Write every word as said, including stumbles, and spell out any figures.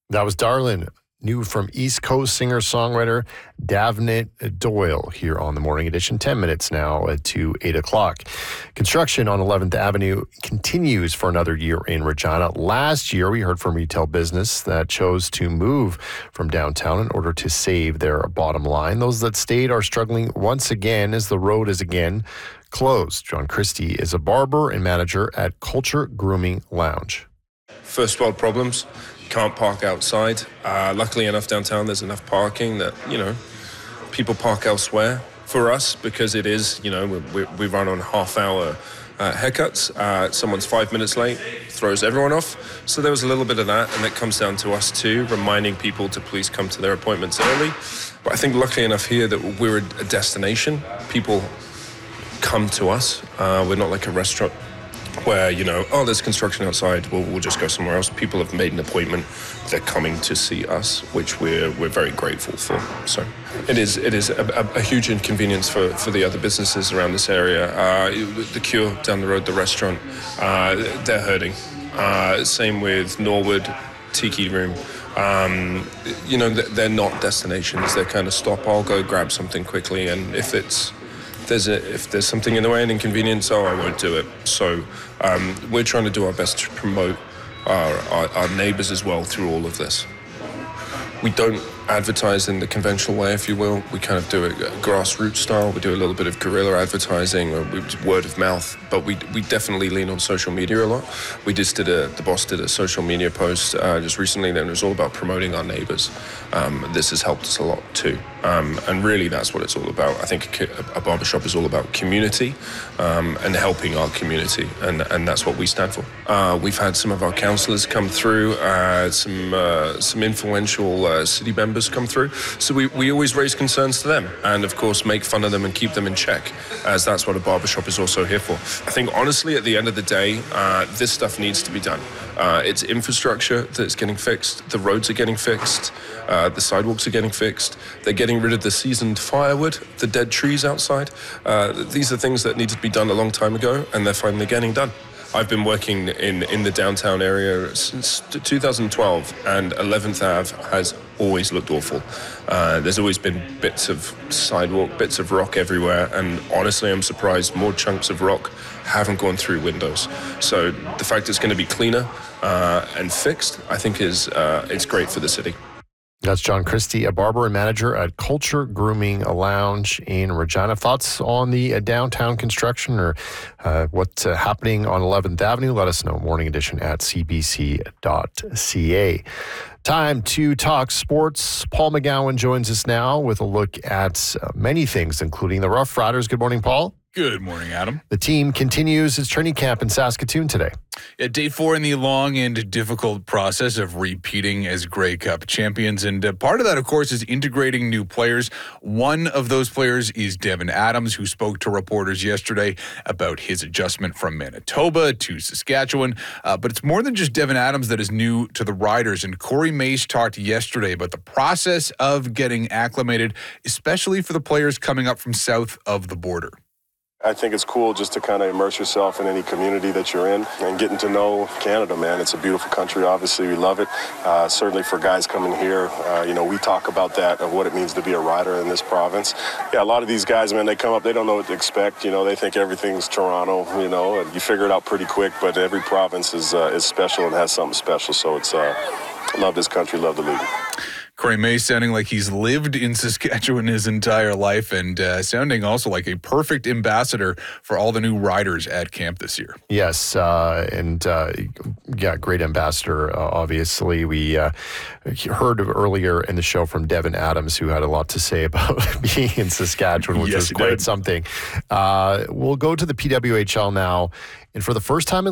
That was Darlin, new from East Coast singer-songwriter Davnit Doyle here on the Morning Edition. ten minutes now to eight o'clock. Construction on eleventh Avenue continues for another year in Regina. Last year, we heard from retail business that chose to move from downtown in order to save their bottom line. Those that stayed are struggling once again as the road is again closed. John Christie is a barber and manager at Culture Grooming Lounge. First world problems. Can't park outside. Uh, luckily enough, downtown there's enough parking that, you know, people park elsewhere. For us, because it is, you know, we, we run on half-hour uh, haircuts. Uh, someone's five minutes late, throws everyone off. So there was a little bit of that, and it comes down to us too, reminding people to please come to their appointments early. But I think luckily enough here that we're a destination. People come to us. Uh, we're not like a restaurant where, you know, oh, there's construction outside, we'll, we'll just go somewhere else. People have made an appointment. They're coming to see us, which we're we're very grateful for. So it is it is a, a, a huge inconvenience for, for the other businesses around this area. Uh, the Cure down the road, the restaurant, uh, they're hurting. Uh, same with Norwood, Tiki Room. Um, you know, they're not destinations. They're kind of stop, I'll go grab something quickly, and if it's There's a, if there's something in the way, an inconvenience, oh, I won't do it. So um, we're trying to do our best to promote our, our, our neighbours as well through all of this. We don't advertise in the conventional way, if you will. We kind of do it grassroots style. We do a little bit of guerrilla advertising, or word of mouth, but we we definitely lean on social media a lot. We just did a, the boss did a social media post uh, just recently, and it was all about promoting our neighbours. Um, this has helped us a lot too. Um, and really that's what it's all about. I think a, a barbershop is all about community um, and helping our community, and, and that's what we stand for. Uh, we've had some of our councillors come through, uh, some uh, some influential uh, city members come through. So we, we always raise concerns to them and, of course, make fun of them and keep them in check, as that's what a barbershop is also here for. I think, honestly, at the end of the day, uh, this stuff needs to be done. Uh, it's infrastructure that's getting fixed. The roads are getting fixed. Uh, the sidewalks are getting fixed. They're getting rid of the seasoned firewood, the dead trees outside. Uh, these are things that needed to be done a long time ago, and they're finally getting done. I've been working in, in the downtown area since two thousand twelve, and eleventh Avenue has always looked awful. Uh, there's always been bits of sidewalk, bits of rock everywhere, and honestly, I'm surprised more chunks of rock haven't gone through windows. So the fact it's going to be cleaner uh, and fixed, I think is uh, it's great for the city. That's John Christie, a barber and manager at Culture Grooming Lounge in Regina. Thoughts on the uh, downtown construction or uh, what's uh, happening on eleventh Avenue? Let us know. Morning Edition at c b c dot c a. Time to talk sports. Paul McGowan joins us now with a look at uh, many things, including the Rough Riders. Good morning, Paul. Good morning, Adam. The team continues its training camp in Saskatoon today. Yeah, day four in the long and difficult process of repeating as Grey Cup champions. And uh, part of that, of course, is integrating new players. One of those players is Devin Adams, who spoke to reporters yesterday about his adjustment from Manitoba to Saskatchewan. Uh, but it's more than just Devin Adams that is new to the Riders. And Corey Mace talked yesterday about the process of getting acclimated, especially for the players coming up from south of the border. I think it's cool just to kind of immerse yourself in any community that you're in and getting to know Canada, man. It's a beautiful country. Obviously, we love it. Uh, certainly for guys coming here, uh, you know, we talk about that, of what it means to be a rider in this province. Yeah, a lot of these guys, man, they come up, they don't know what to expect. You know, they think everything's Toronto, you know, and you figure it out pretty quick. But every province is uh, is special and has something special. So it's, uh, love this country, love the league. Corey May sounding like he's lived in Saskatchewan his entire life, and uh, sounding also like a perfect ambassador for all the new riders at camp this year. Yes, uh, and uh, yeah, great ambassador, uh, obviously. We uh, heard earlier in the show from Devin Adams, who had a lot to say about being in Saskatchewan, which yes, was quite did. something. Uh, we'll go to the P W H L now, and for the first time in